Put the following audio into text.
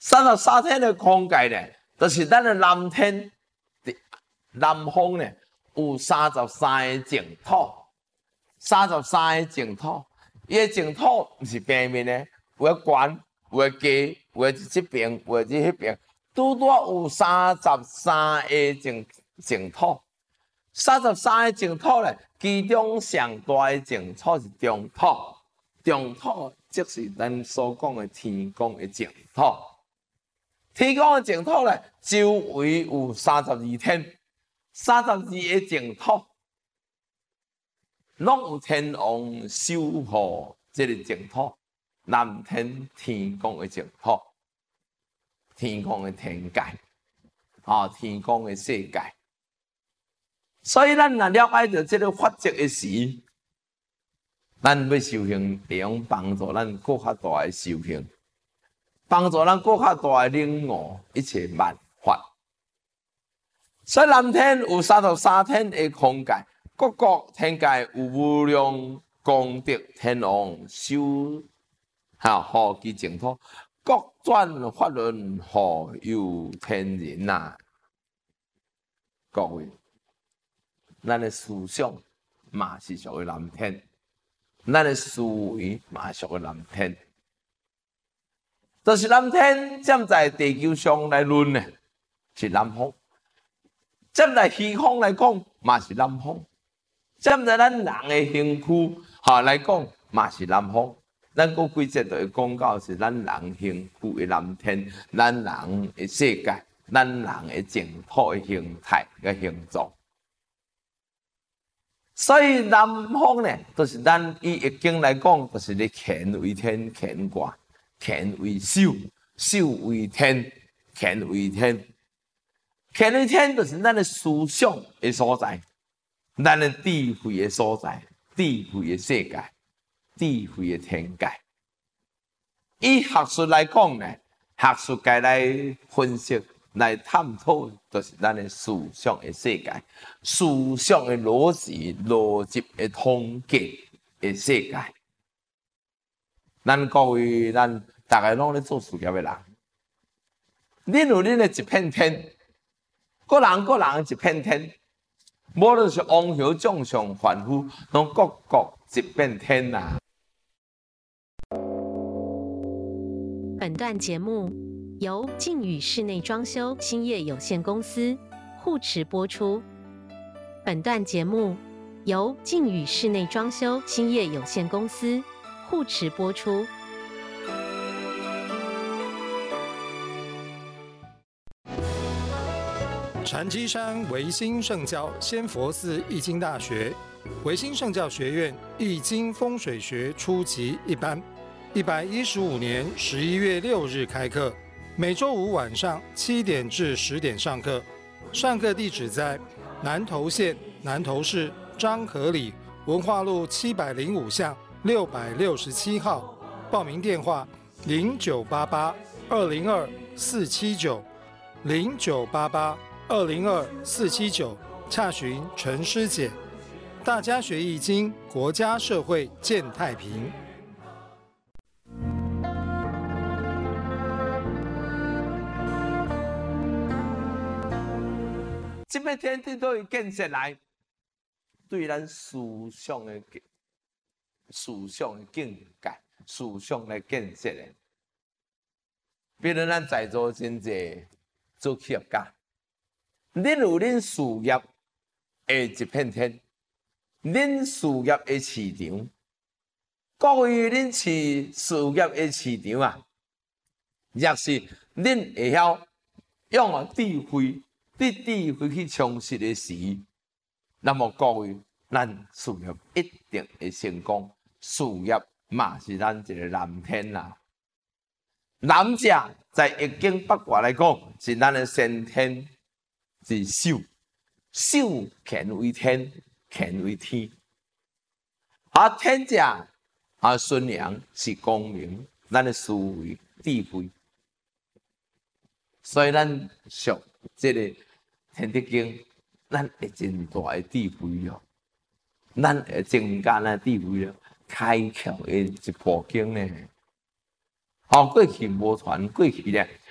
33天的空界呢，就是咱的南天，南方呢有33个净土，33个净土，伊个净土毋是平面的，有个悬，有个低，有个这边，有个这边，拄拄有33个净土。33个净土咧，其中上大的净土是中土，中土即是咱所讲的天宫的净土。天宫的净土咧，周围有32天，32个净土，拢有天王守护这个净土，南天天宫的净土，天宫的天界，天宫的世界。所以，咱若了解到这个法则的时，咱要修行，会用帮助咱更较大的修行，帮助咱更较大的领悟一切万法。所以，南天有33天的空界，各国天界有无量功德天王守护其净土，各转法轮护佑天人呐，各位。咱的思想嘛是属于南天，咱的思维嘛属于南天，就是南天站在地球上来论呢，是南方；站在虚空来讲，嘛是南方；站在咱人的身躯来讲，嘛是南方。咱过几节就会讲到是咱人身躯的南天，咱人的世界，咱人的净土的形态嘅形状。所以南方呢，就是咱以易经来讲，就是咧乾为天，乾卦，乾为守，守为天，乾为天，乾为天就是咱的思想的所在，咱的智慧的所在，智慧的世界，智慧的天界。以学术来讲呢，学术界来分析。来探讨，就是咱的思想的世界，思想的逻辑的统计的世界。咱各位，咱大家拢咧做事业的人，恁有恁的一片天，个人一片天，无论是王侯将相凡夫，拢各一片天呐。 本段节目由靖宇室内装修兴业有限公司护持播出。本段节目由靖宇室内装修兴业有限公司护持播出。 禅机山维新圣教仙佛寺易经大学，维新圣教学院易经风水学初级一班，115年11月6日开课。每周五晚上7点至10点上课，上课地址在南投县南投市彰和里文化路705巷667号，报名电话0988202479，0988202479，洽询陈师姐。大家学易经，国家社会健太平。 这片天地都有建设来，对咱思想的境界、思想来建设的。比如咱在座真济做企业家，恁有恁事业的一片天，恁事业的市场，各位恁事业的市场啊，若是恁会晓用智慧。你智慧去充实的时，那么各位，咱事业一定会成功。事业嘛是咱一个南天啦，南者在易经八卦来讲，是咱的先天是守，守乾为天，乾为天。天者孙阳是光明，咱的思维智慧。所以咱学这个天地经，咱会真大的智慧哦，咱会增加咱智慧哦，开窍的一部经呢。过去无传，过去咧